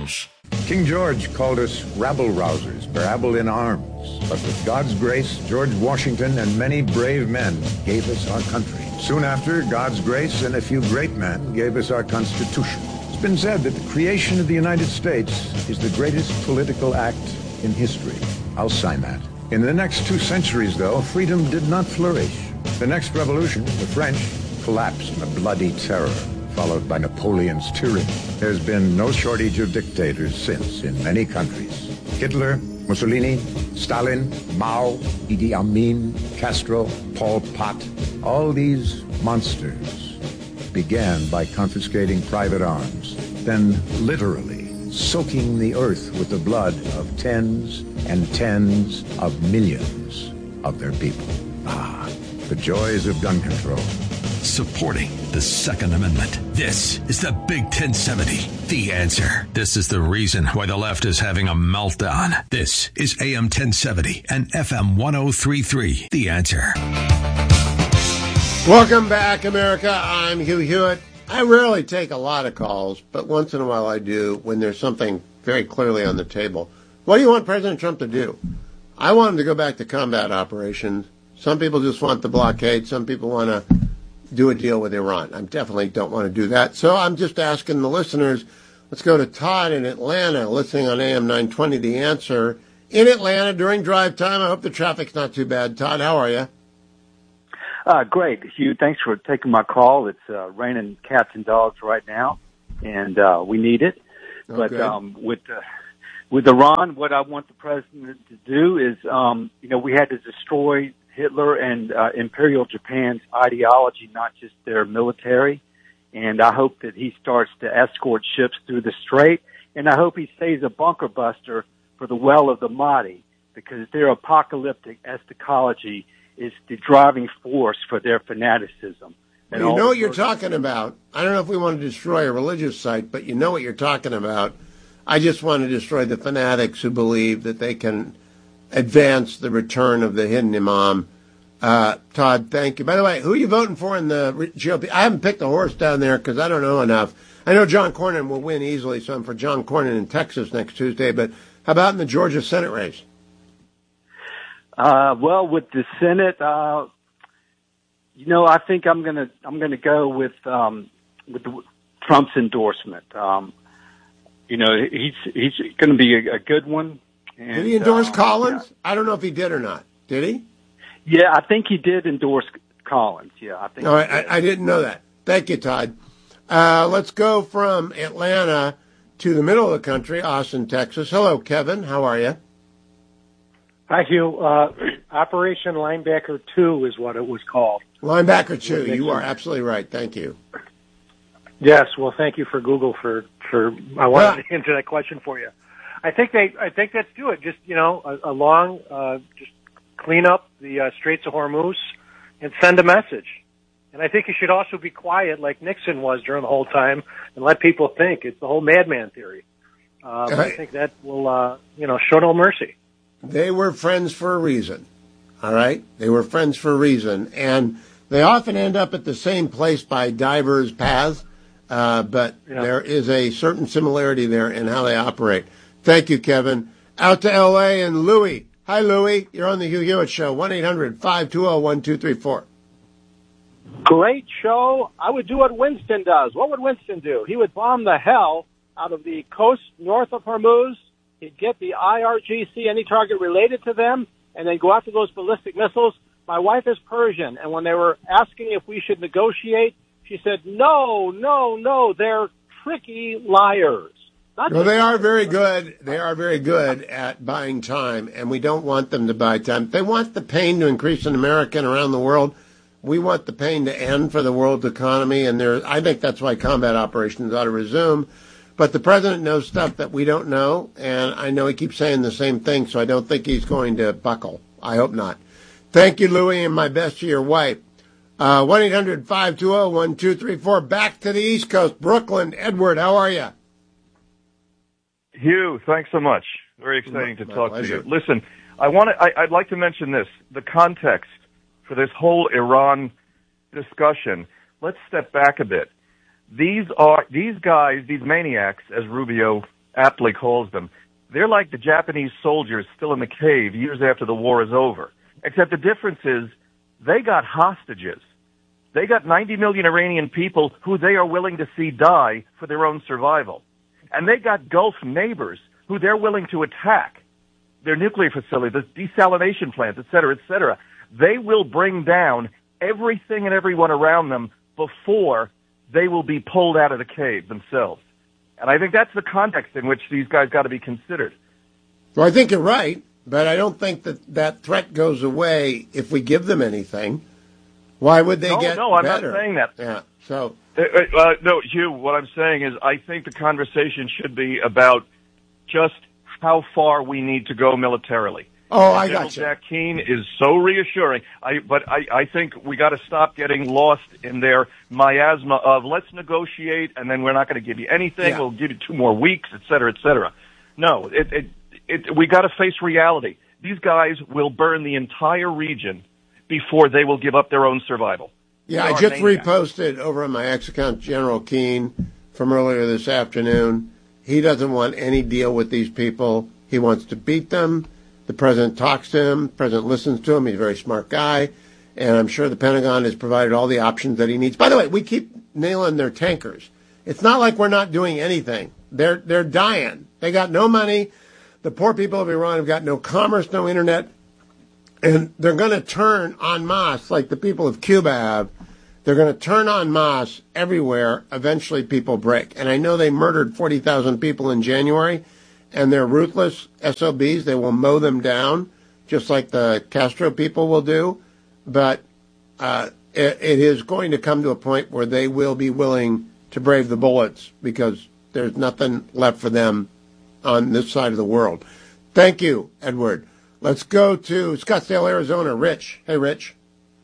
Arms. King George called us rabble-rousers, Barabble in arms. But with God's grace, George Washington and many brave men gave us our country. Soon after, God's grace and a few great men gave us our Constitution. It's been said that the creation of the United States is the greatest political act in history. I'll sign that. In the next 2 centuries, though, freedom did not flourish. The next revolution, the French, collapsed in a bloody terror, followed by Napoleon's tyranny. There's been no shortage of dictators since in many countries. Hitler, Mussolini, Stalin, Mao, Idi Amin, Castro, Pol Pot. All these monsters began by confiscating private arms, then literally soaking the earth with the blood of tens and tens of millions of their people. Ah, the joys of gun control. Supporting the Second Amendment. This is the Big 1070, The Answer. This is the reason why the left is having a meltdown. This is AM 1070 and FM 1033, The Answer. Welcome back, America. I'm Hugh Hewitt. I rarely take a lot of calls, but once in a while I do when there's something very clearly on the table. What do you want President Trump to do? I want him to go back to combat operations. Some people just want the blockade. Some people want to do a deal with Iran. I definitely don't want to do that. So I'm just asking the listeners, let's go to Todd in Atlanta, listening on AM 920, The Answer. In Atlanta during drive time. I hope the traffic's not too bad. Todd, how are you? Great, Hugh. Thanks for taking my call. It's raining cats and dogs right now, and we need it. Okay. But with Iran, what I want the president to do is, we had to destroy Hitler and Imperial Japan's ideology, not just their military. And I hope that he starts to escort ships through the strait. And I hope he stays a bunker buster for the well of the Mahdi, because their apocalyptic eschatology is the driving force for their fanaticism. And you know what you're talking about. I don't know if we want to destroy a religious site, but you know what you're talking about. I just want to destroy the fanatics who believe that they can advance the return of the hidden imam. Todd, thank you. By the way, who are you voting for in the GOP? I haven't picked a horse down there because I don't know enough. I know John Cornyn will win easily, so I'm for John Cornyn in Texas next Tuesday. But how about in the Georgia Senate race? Well, with the Senate, I think I'm gonna go with Trump's endorsement. He's going to be a good one. And, did he endorse Collins? Yeah. I don't know if he did or not. Did he? Yeah, I think he did endorse Collins. Yeah, I think. All right, I didn't know that. Thank you, Todd. Let's go from Atlanta to the middle of the country, Austin, Texas. Hello, Kevin. How are you? Hi, Hugh. Operation Linebacker 2 is what it was called. Linebacker 2. You are absolutely right. Thank you. Yes. Well, thank you for Google for I wanted to answer that question for you. I think let's do it. Just, just clean up the Straits of Hormuz and send a message. And I think you should also be quiet like Nixon was during the whole time and let people think. It's the whole madman theory. I think that will, show no mercy. They were friends for a reason. All right? They were friends for a reason. And they often end up at the same place by diverse paths. But there is a certain similarity there in how they operate. Thank you, Kevin. Out to L.A. and Louie. Hi, Louie. You're on the Hugh Hewitt Show. 1-800-520-1234. Great show. I would do what Winston does. What would Winston do? He would bomb the hell out of the coast north of Hormuz. He'd get the IRGC, any target related to them, and then go after those ballistic missiles. My wife is Persian, and when they were asking if we should negotiate, she said, no, they're tricky liars. Well, they are very good. They are very good at buying time, and we don't want them to buy time. They want the pain to increase in America and around the world. We want the pain to end for the world economy, and I think that's why combat operations ought to resume. But the president knows stuff that we don't know, and I know he keeps saying the same thing, so I don't think he's going to buckle. I hope not. Thank you, Louie, and my best to your wife. 1-800-520-1234. Back to the East Coast. Brooklyn. Edward, how are you? Hugh, thanks so much. Very exciting to talk to you. Listen, I'd like to mention this, the context for this whole Iran discussion. Let's step back a bit. These guys, these maniacs, as Rubio aptly calls them. They're like the Japanese soldiers still in the cave years after the war is over. Except the difference is they got hostages. They got 90 million Iranian people who they are willing to see die for their own survival. And they got Gulf neighbors who they're willing to attack. Their nuclear facilities, the desalination plants, et cetera, et cetera. They will bring down everything and everyone around them before they will be pulled out of the cave themselves. And I think that's the context in which these guys got to be considered. Well, I think you're right, but I don't think that threat goes away if we give them anything. Why would they get better? No, I'm not saying that. Yeah, so... no, Hugh, what I'm saying is I think the conversation should be about just how far we need to go militarily. Oh, I got you. Jack Keane is so reassuring. But I think we got to stop getting lost in their miasma of let's negotiate and then we're not going to give you anything. Yeah. We'll give you 2 more weeks, et cetera, et cetera. No, we got to face reality. These guys will burn the entire region before they will give up their own survival. Yeah, I just reposted over on my X account General Keane from earlier this afternoon. He doesn't want any deal with these people. He wants to beat them. The president talks to him. The president listens to him. He's a very smart guy. And I'm sure the Pentagon has provided all the options that he needs. By the way, we keep nailing their tankers. It's not like we're not doing anything. They're dying. They got no money. The poor people of Iran have got no commerce, no internet. And they're going to turn en masse like the people of Cuba have. They're going to turn en masse everywhere. Eventually people break. And I know they murdered 40,000 people in January. And they're ruthless SOBs. They will mow them down, just like the Castro people will do. But it is going to come to a point where they will be willing to brave the bullets because there's nothing left for them on this side of the world. Thank you, Edward. Let's go to Scottsdale, Arizona. Rich. Hey, Rich.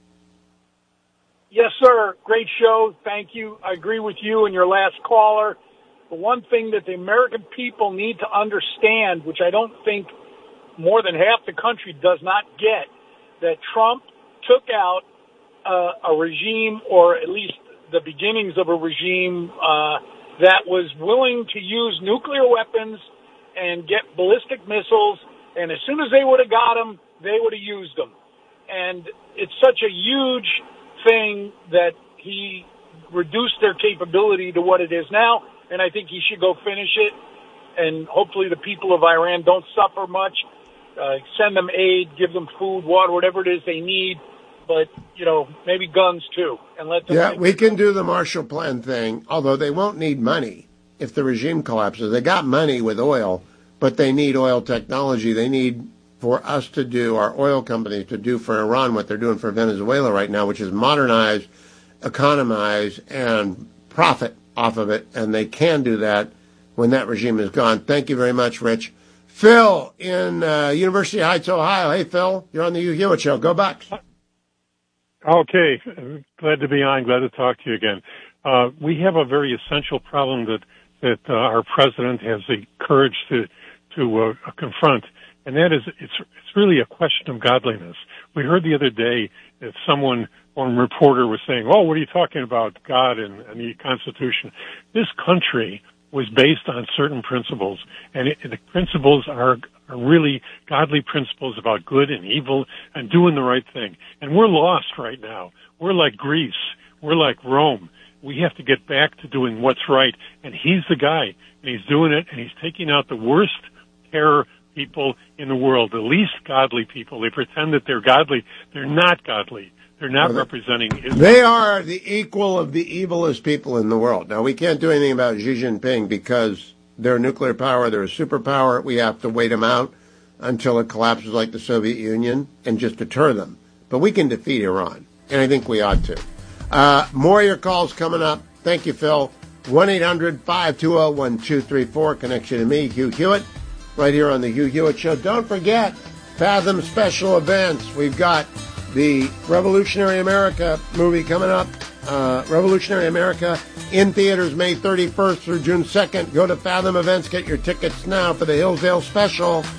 Yes, sir. Great show. Thank you. I agree with you and your last caller. The one thing that the American people need to understand, which I don't think more than half the country does not get, that Trump took out a regime, or at least the beginnings of a regime, that was willing to use nuclear weapons and get ballistic missiles, and as soon as they would have got them, they would have used them. And it's such a huge thing that he reduced their capability to what it is now, and I think he should go finish it, and hopefully the people of Iran don't suffer much. Send them aid, give them food, water, whatever it is they need, but, maybe guns too. And let them. Yeah, we can do the Marshall Plan thing, although they won't need money if the regime collapses. They got money with oil, but they need oil technology. They need for us to do, our oil companies to do for Iran what they're doing for Venezuela right now, which is modernize, economize, and profit off of it, and they can do that when that regime is gone. Thank you very much, Rich. Phil in University Heights, Ohio. Hey, Phil, you're on the Hugh Hewitt Show. Go Bucks. Okay, glad to be on. Glad to talk to you again. We have a very essential problem that our president has the courage to confront, and that is it's really a question of godliness. We heard the other day that one reporter was saying, "Oh, what are you talking about, God and the Constitution?" This country was based on certain principles, and the principles are really godly principles about good and evil and doing the right thing. And we're lost right now. We're like Greece. We're like Rome. We have to get back to doing what's right, and he's the guy, and he's doing it, and he's taking out the worst terror people in the world, the least godly people. They pretend that they're godly. They're not godly. They're not representing Islam. They are the equal of the evilest people in the world. Now, we can't do anything about Xi Jinping because they're a nuclear power, they're a superpower. We have to wait them out until it collapses like the Soviet Union and just deter them. But we can defeat Iran, and I think we ought to. More of your calls coming up. Thank you, Phil. 1-800-520-1234. Connection to me, Hugh Hewitt, right here on the Hugh Hewitt Show. Don't forget, Fathom special events. We've got the Revolutionary America movie coming up. Revolutionary America in theaters May 31st through June 2nd. Go to Fathom Events. Get your tickets now for the Hillsdale special.